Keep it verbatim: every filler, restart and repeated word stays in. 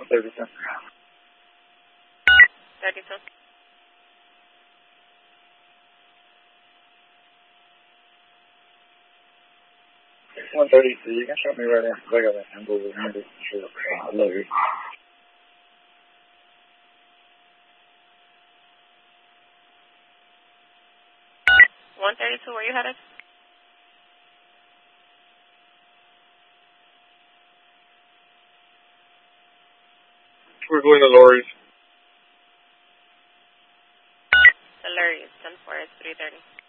thirty-two. thirty-two. one thirty-two, you can shut me right in. I got that handle with me. Sure. I love you. one thirty-two, where you headed? We're going to Lori's. The Lurie's, ten four, three thirty.